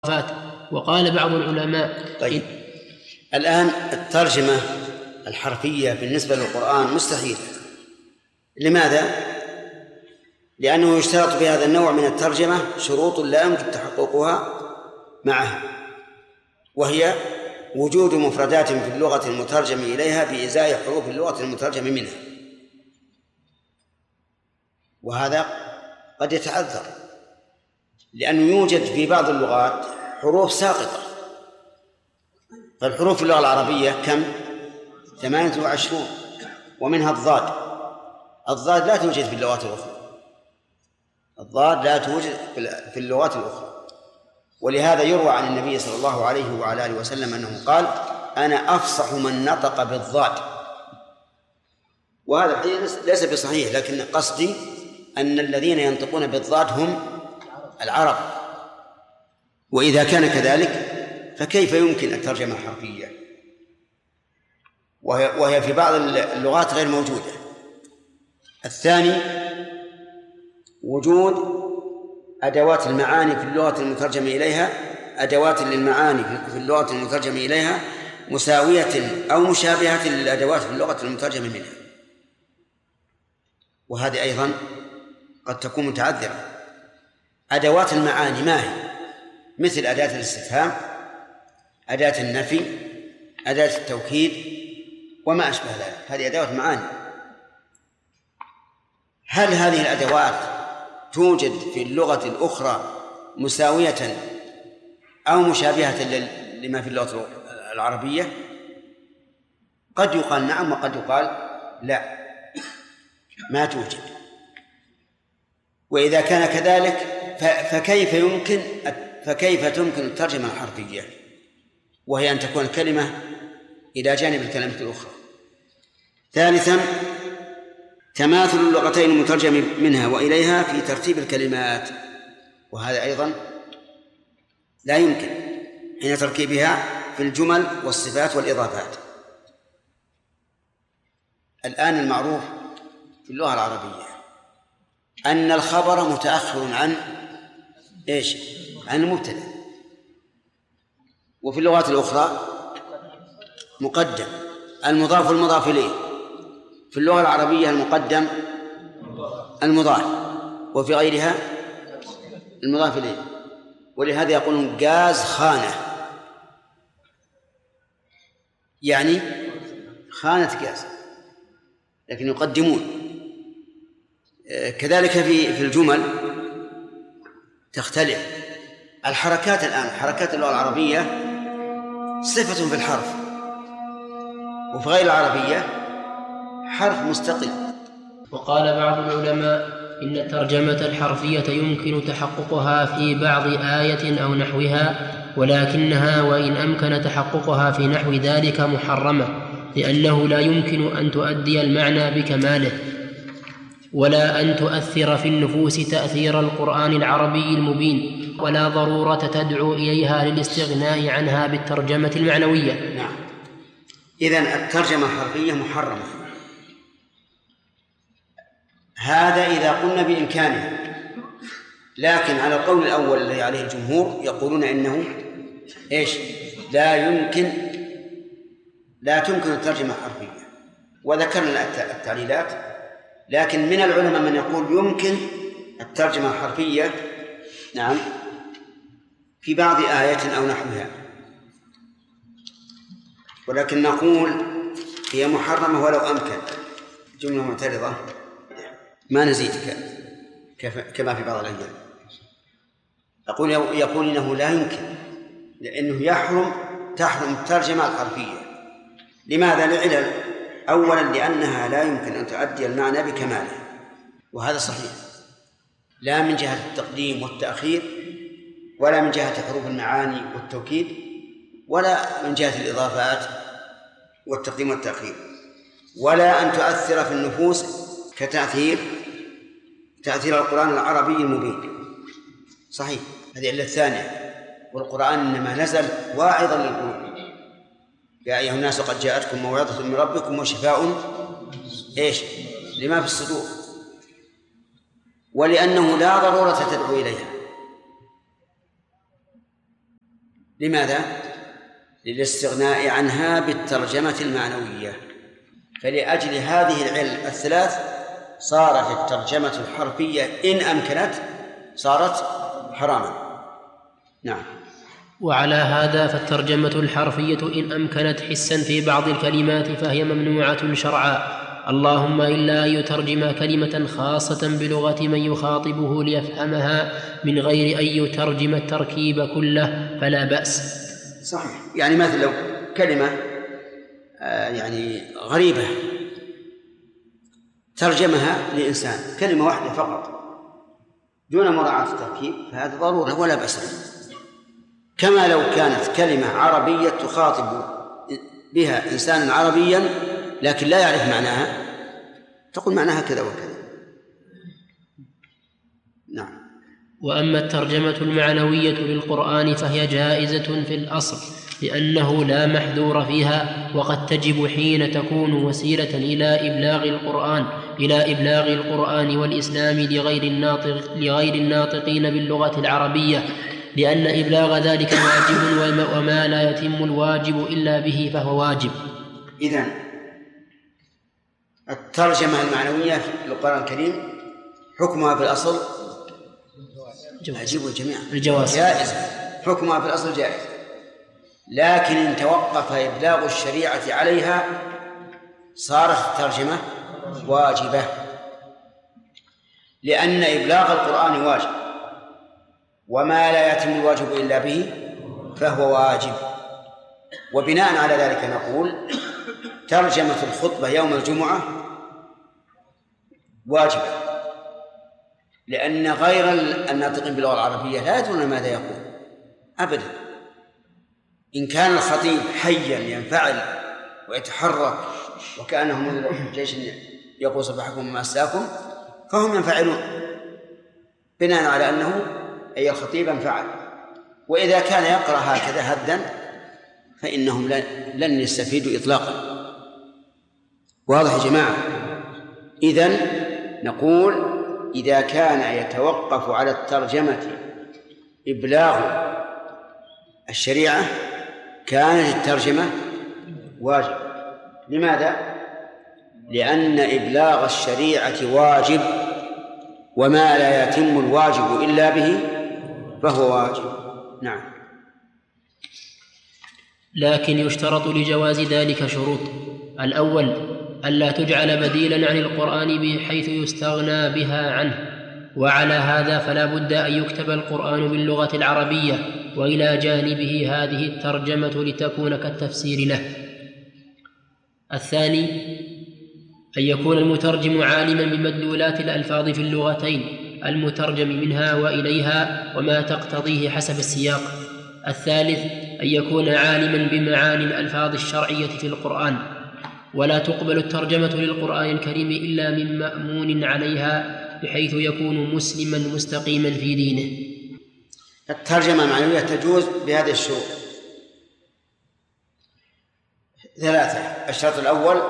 وقال بعض العلماء طيب الآن الترجمة الحرفية بالنسبة للقرآن مستحيل. لماذا؟ لأنه يشترط في هذا النوع من الترجمة شروط لا يمكن تحققها معها، وهي وجود مفردات في اللغة المترجم إليها بإزاء حروف اللغة المترجم منها، وهذا قد يتعذر لأنه يوجد في بعض اللغات حروف ساقطة. فالحروف في اللغة العربية كم؟ 28، ومنها الضاد. الضاد لا توجد في اللغات الأخرى، الضاد لا توجد في اللغات الأخرى. ولهذا يروى عن النبي صلى الله عليه وعلى آله وسلم أنه قال: أنا أفصح من نطق بالضاد. وهذا الحديث ليس بصحيح، لكن قصدي أن الذين ينطقون بالضاد هم العرب. وإذا كان كذلك فكيف يمكن الترجمة الحرفية وهي في بعض اللغات غير موجودة؟ الثاني وجود أدوات المعاني في اللغة المترجم إليها، أدوات للمعاني في اللغة المترجم إليها مساوية أو مشابهة للأدوات في اللغة المترجم منها، وهذه أيضا قد تكون متعذرة. أدوات المعاني ما هي؟ مثل أداة الاستفهام، أداة النفي، أداة التوكيد وما أشبه ذلك، هذه أدوات معاني. هل هذه الأدوات توجد في اللغة الأخرى مساوية أو مشابهة لما في اللغة العربية؟ قد يقال نعم وقد يقال لا، ما توجد. وإذا كان كذلك فكيف تمكن الترجمة الحرفية، وهي أن تكون الكلمة إلى جانب الكلمة الأخرى. ثالثا تماثل اللغتين المترجم منها وإليها في ترتيب الكلمات، وهذا أيضا لا يمكن حين تركيبها في الجمل والصفات والإضافات. الآن المعروف في اللغة العربية أن الخبر متأخر عن إيش؟ عن المبتدأ. وفي اللغات الأخرى مقدم، المضاف والمضاف إليه. في اللغة العربية المقدم المضاف، وفي غيرها المضاف إليه. ولهذا يقولون جاز خانة، يعني خانة جاز، لكن يقدمون. كذلك في الجمل تختلف الحركات. الآن حركات اللغة العربية صفة في الحرف، وفي غير العربية حرف مستقل. وقال بعض العلماء إن الترجمة الحرفية يمكن تحققها في بعض آية أو نحوها، ولكنها وإن أمكن تحققها في نحو ذلك محرمة، لأنه لا يمكن أن تؤدي المعنى بكماله، ولا أن تؤثر في النفوس تأثير القرآن العربي المبين، ولا ضرورة تدعو إليها للاستغناء عنها بالترجمة المعنوية. نعم، إذن الترجمة الحرفية محرمة. هذا إذا قلنا بإمكانها، لكن على القول الأول الذي عليه الجمهور يقولون إنه إيش؟ لا تمكن الترجمة الحرفية. وذكرنا التعليلات، لكن من العلماء من يقول يمكن الترجمة الحرفية، نعم، في بعض آية أو نحوها، ولكن نقول هي محرمة ولو أمكن. جملة معترضة ما نزيدك كما في بعض الأيام. يقول إنه لا يمكن، لأنه تحرم الترجمة الحرفية. لماذا؟ لعلل. أولا لأنها لا يمكن أن تؤدي المعنى بكماله، وهذا صحيح، لا من جهة التقديم والتأخير، ولا من جهة حروف المعاني والتوكيد، ولا من جهة الإضافات والتقديم والتأخير، ولا أن تؤثر في النفوس كتأثير القرآن العربي المبين. صحيح، هذه العلة الثانية. والقرآن إنما نزل واعظا للقلوب، يا أيها الناس قد جاءتكم موعظة من ربكم وشفاء لما في الصدور، ولأنه لا ضرورة تدعو إليها. لماذا؟ للاستغناء عنها بالترجمة المعنوية. فلأجل هذه العلل الثلاث صارت الترجمة الحرفية إن أمكنت صارت حراما. نعم. وعلى هذا فالترجمة الحرفية إن أمكنت حسا في بعض الكلمات فهي ممنوعة شرعا، اللهم إلا أن يترجم كلمة خاصة بلغة من يخاطبه ليفهمها من غير أن يترجم التركيب كله فلا بأس. صحيح. يعني مثلا لو كلمة يعني غريبة ترجمها لإنسان كلمة واحدة فقط دون مراعاة التركيب فهذا ضرورة ولا بأس به. كما لو كانت كلمة عربية تخاطب بها إنسانا عربيا لكن لا يعرف معناها تقول معناها كذا وكذا. نعم. وأما الترجمة المعنوية للقرآن فهي جائزة في الأصل لأنه لا محذور فيها، وقد تجب حين تكون وسيلة إلى إبلاغ القرآن والإسلام لغير الناطقين باللغة العربية، لأن إبلاغ ذلك واجب، وما لا يتم الواجب إلا به فهو واجب. إذن الترجمة المعنوية للقرآن الكريم حكمها في الأصل واجب الجميع جائز، حكمها في الأصل جائز، لكن إن توقف إبلاغ الشريعة عليها صارت الترجمة واجبة، لأن إبلاغ القرآن واجب، وما لا يتم الواجب إلا به فهو واجب. وبناء على ذلك نقول ترجمة الخطبة يوم الجمعة واجبة، لأن غير الناطقين باللغة العربية لا يدرون ماذا يقول أبدا. إن كان الخطيب حيا ينفعل ويتحرك وكأنه من جيش يقول صباحكم ومساكم فهم ينفعلون بناء على أنه أي الخطيب انفعل. وإذا كان يقرأ هكذا هدا فإنهم لن يستفيدوا إطلاقا. واضح يا جماعة؟ إذن نقول إذا كان يتوقف على الترجمة إبلاغ الشريعة كانت الترجمة واجب. لماذا؟ لأن إبلاغ الشريعة واجب، وما لا يتم الواجب إلا به فهو واجب. نعم. لكن يشترط لجواز ذلك شروط: الأول ألا تجعل بديلا عن القرآن بحيث يستغنى بها عنه، وعلى هذا فلا بد أن يكتب القرآن باللغة العربية وإلى جانبه هذه الترجمة لتكون كالتفسير له. الثاني أن يكون المترجم عالما بمدلولات الألفاظ في اللغتين المترجم منها وإليها وما تقتضيه حسب السياق. الثالث أن يكون عالما بمعاني الألفاظ الشرعية في القرآن، ولا تقبل الترجمة للقرآن الكريم إلا من مأمون عليها بحيث يكون مسلما مستقيما في دينه. الترجمة المعنوية تجوز بهذه الشروط ثلاثة. الشرط الأول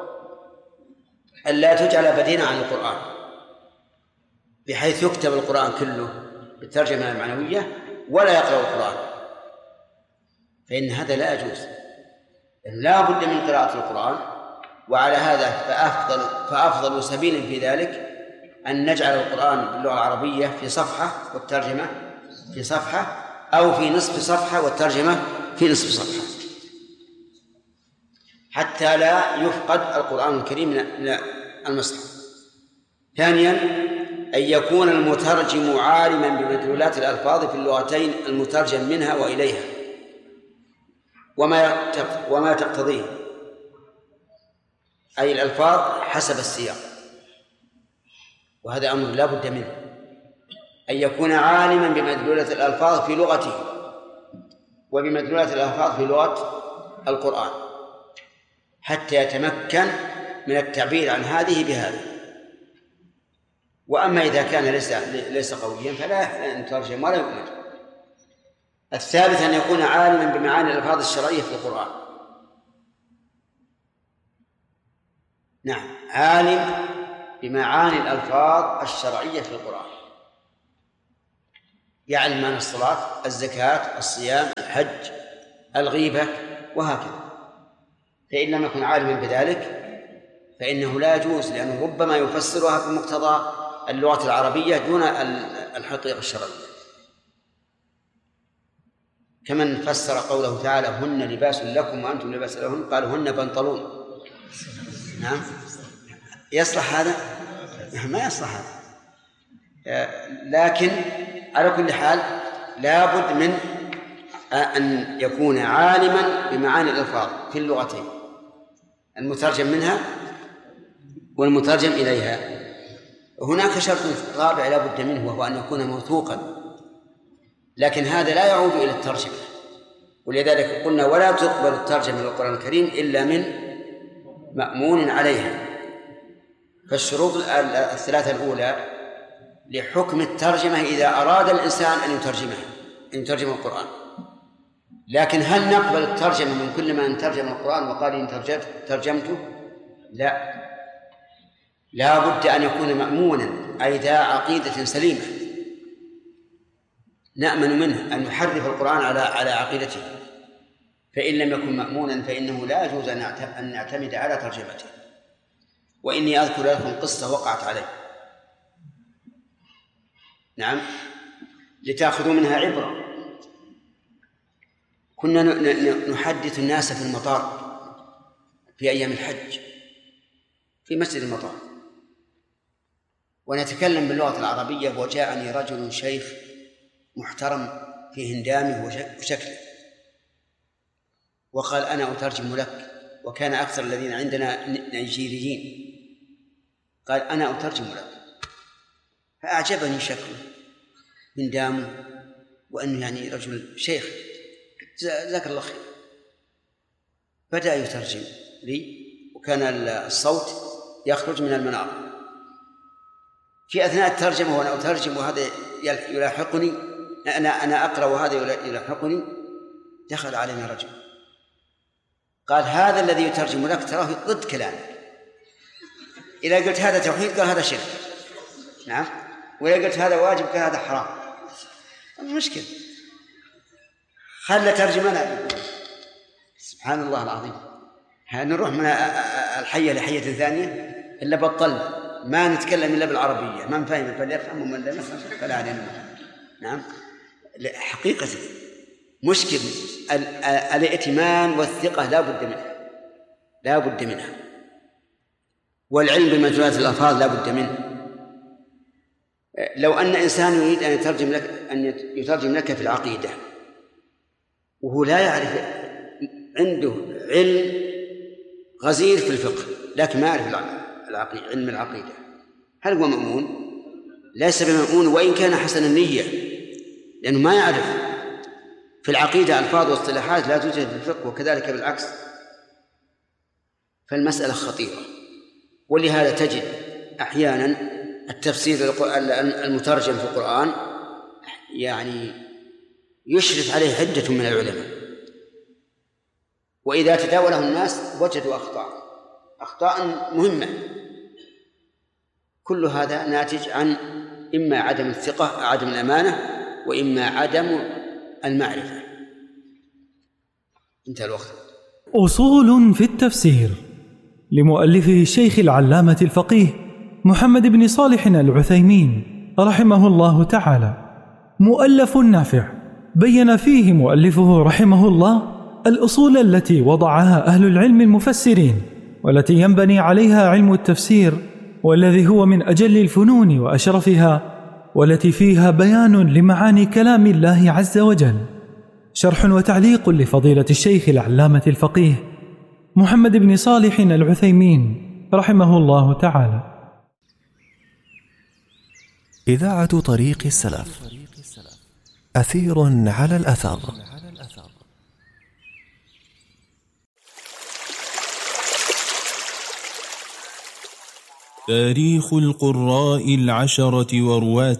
ألا تجعل بديلا عن القرآن بحيث يكتب القرآن كله بالترجمة المعنوية ولا يقرأ القرآن، فإن هذا لا يجوز، لا بد من قراءة القرآن. وعلى هذا فأفضل سبيل في ذلك أن نجعل القرآن باللغة العربية في صفحة والترجمة في صفحة، أو في نصف صفحة والترجمة في نصف صفحة، حتى لا يفقد القرآن الكريم من المصحف. ثانيا أن يكون المترجم عالما بمدلولات الألفاظ في اللغتين المترجم منها وإليها وما تقتضيه، أي الألفاظ حسب السياق، وهذا أمر لا بد منه، أن يكون عالما بمدلولات الألفاظ في لغته وبمدلولات الألفاظ في لغة القرآن حتى يتمكن من التعبير عن هذه بهذه. وأما إذا كان ليس قويا فلا نترجم ولا يؤمن. الثالث أن يكون عالما بمعاني الألفاظ الشرعية في القرآن. نعم، عالم بمعاني الألفاظ الشرعية في القرآن. يعلم معنى الصلاة، الزكاة، الصيام، الحج، الغيبة، وهكذا. فإن لم يكن عالما بذلك فإنه لا يجوز، لأنه ربما يفسرها بمقتضى اللغة العربية دون الحقيقة الشرعية، كمن فسر قوله تعالى هن لباس لكم وأنتم لباس لهن، قالوا هن بنطلون. نعم، يصلح هذا؟ ما يصلح هذا. لكن على كل حال لا بد من أن يكون عالما بمعاني الألفاظ في اللغتين، المترجم منها والمترجم إليها. هناك شرط رابع لا بد منه، وهو أن يكون موثوقا، لكن هذا لا يعود إلى الترجمة، ولذلك قلنا ولا تقبل الترجمة للقرآن الكريم إلا من مأمون عليها. فالشروط الثلاثة الأولى لحكم الترجمة إذا أراد الإنسان أن يترجم القرآن. لكن هل نقبل الترجمة من كل من ترجم القرآن وقال إن ترجمته؟ لا بد أن يكون مأمونا، أي ذا عقيدة سليمة نأمن منه أن يحرف القرآن على عقيدته. فإن لم يكن مأمونا فإنه لا يجوز أن نعتمد على ترجمته. وإني أذكر لكم قصة وقعت علي، نعم، لتأخذوا منها عبرة. كنا نحدث الناس في المطار في أيام الحج في مسجد المطار، ونتكلم باللغة العربية، وجاءني رجل شيخ محترم في هندامه وشكله، وقال أنا أترجم لك، وكان أكثر الذين عندنا نيجيريين، قال أنا أترجم لك. فأعجبني شكله هندامه، وأنه يعني رجل شيخ، جزاك الله خير. بدأ يترجم لي، وكان الصوت يخرج من المنار. في أثناء الترجمة وأنا أترجم وهذا يلاحقني، أنا أقرأ وهذا يلاحقني، دخل علينا رجل قال هذا الذي يترجم لك تراه ضد كلامك، إذا قلت هذا توحيد قال هذا شرك، نعم، وإذا قلت هذا واجب قال هذا حرام. المشكلة خلى ترجمنا. سبحان الله العظيم، نروح من الحية لحية ثانية إلا بطلنا، ما نتكلم إلا بالعربية، ما نفهم فليفهم ومن لا نفهم فلا علينا. نعم، حقيقة مشكل الائتمان والثقة لا بد منها، والعلم بمدلولات الألفاظ لا بد منه. لو أن إنسان يريد أن يترجم لك في العقيدة وهو لا يعرف، عنده علم غزير في الفقه لكن ما يعرف علم العقيدة، هل هو مأمون؟ ليس بمأمون، وإن كان حسن النية، لأنه ما يعرف في العقيدة ألفاظ واصطلاحات لا توجد في الفقه، وكذلك بالعكس. فالمسألة خطيرة، ولهذا تجد أحيانا التفسير المترجم في القرآن يعني يشرف عليه عدة من العلماء، وإذا تداوله الناس وجدوا أخطاء مهمة. كل هذا ناتج عن إما عدم الثقة، عدم الأمانة، وإما عدم المعرفة. انتهى الوقت. أصول في التفسير لمؤلفه الشيخ العلامة الفقيه محمد بن صالح العثيمين رحمه الله تعالى، مؤلف نافع بين فيه مؤلفه رحمه الله الأصول التي وضعها أهل العلم المفسرين، والتي ينبني عليها علم التفسير، والذي هو من أجل الفنون وأشرفها، والتي فيها بيان لمعاني كلام الله عز وجل. شرح وتعليق لفضيلة الشيخ العلامة الفقيه محمد بن صالح العثيمين رحمه الله تعالى. إذاعة طريق السلف، أثير على الأثر. تاريخ القراء العشرة ورواة